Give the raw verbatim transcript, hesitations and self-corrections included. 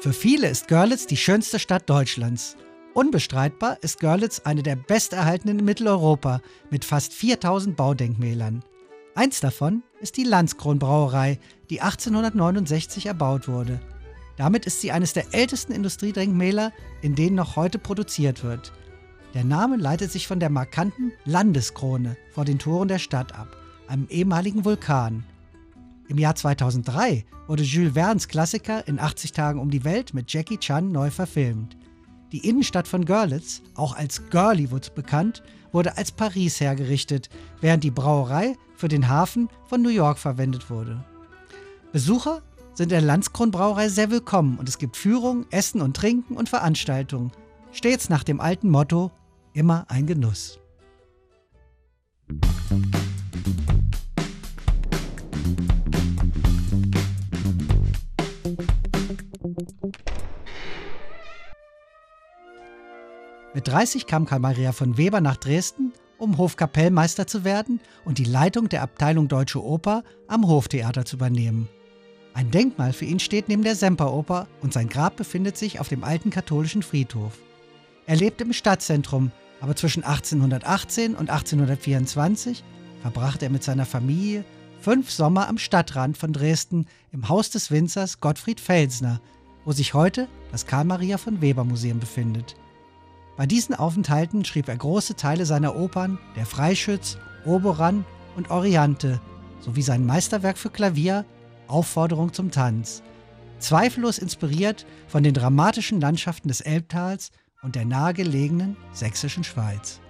Für viele ist Görlitz die schönste Stadt Deutschlands. Unbestreitbar ist Görlitz eine der besterhaltenen in Mitteleuropa mit fast viertausend Baudenkmälern. Eins davon ist die Landskron-Brauerei, die achtzehnhundertneunundsechzig erbaut wurde. Damit ist sie eines der ältesten Industriedenkmäler, in denen noch heute produziert wird. Der Name leitet sich von der markanten Landeskrone vor den Toren der Stadt ab, einem ehemaligen Vulkan. Im Jahr zweitausenddrei wurde Jules Vernes Klassiker In achtzig Tagen um die Welt mit Jackie Chan neu verfilmt. Die Innenstadt von Görlitz, auch als Girlywood bekannt, wurde als Paris hergerichtet, während die Brauerei für den Hafen von New York verwendet wurde. Besucher sind in der Landskron-Brauerei sehr willkommen und es gibt Führung, Essen und Trinken und Veranstaltungen. Stets nach dem alten Motto: immer ein Genuss. Mit dreißig kam Karl Maria von Weber nach Dresden, um Hofkapellmeister zu werden und die Leitung der Abteilung Deutsche Oper am Hoftheater zu übernehmen. Ein Denkmal für ihn steht neben der Semperoper und sein Grab befindet sich auf dem alten katholischen Friedhof. Er lebte im Stadtzentrum, aber zwischen achtzehnhundertachtzehn und achtzehnhundertvierundzwanzig verbrachte er mit seiner Familie fünf Sommer am Stadtrand von Dresden im Haus des Winzers Gottfried Felsner, wo sich heute das Karl Maria von Weber Museum befindet. Bei diesen Aufenthalten schrieb er große Teile seiner Opern Der Freischütz, Oberon und Oriante sowie sein Meisterwerk für Klavier Aufforderung zum Tanz, zweifellos inspiriert von den dramatischen Landschaften des Elbtals und der nahegelegenen sächsischen Schweiz.